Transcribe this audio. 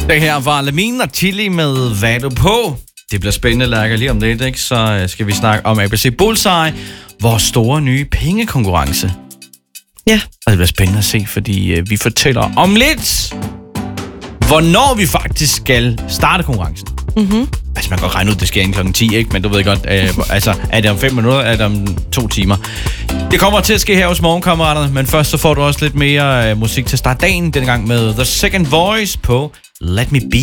Det her var Lamine og Chili med Hvad er du på? Det bliver spændende, Lærker, lige om lidt, ikke? Så skal vi snakke om ABC Bullseye, vores store nye pengekonkurrence. Ja. Og det bliver spændende at se, fordi vi fortæller om lidt, hvornår vi faktisk skal starte konkurrencen. Mm-hmm. Altså, man kan godt regne ud, det sker inden kl. 10, ikke? Men du ved godt, altså, er det om 5 minutter, er det om 2 timer? Det kommer til at ske her hos Morgenkammeraterne, men først så får du også lidt mere musik til start dagen, denne gang med The Second Voice på Let Me Be.